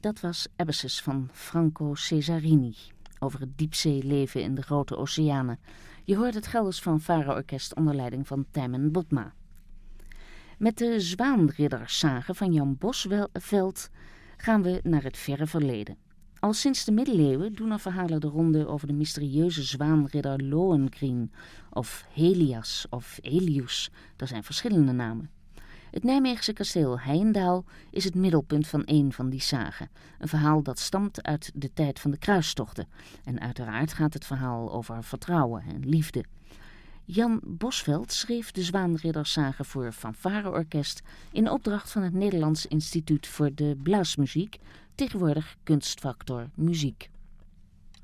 Dat was Abyssus van Franco Cesarini, over het diepzeeleven in de grote oceanen. Je hoort het Gelders Fanfare-orkest onder leiding van Tijmen Botma. Met de Zwaanriddersage van Jan Bosvelt gaan we naar het verre verleden. Al sinds de middeleeuwen doen er verhalen de ronde over de mysterieuze zwaanridder Lohengrin, of Helias of Helius, er zijn verschillende namen. Het Nijmeegse kasteel Heyendaal is het middelpunt van een van die sagen. Een verhaal dat stamt uit de tijd van de kruistochten. En uiteraard gaat het verhaal over vertrouwen en liefde. Jan Bosvelt schreef de Zwaanriddersage voor fanfareorkest in opdracht van het Nederlands Instituut voor de Blaasmuziek, tegenwoordig Kunstfactor Muziek.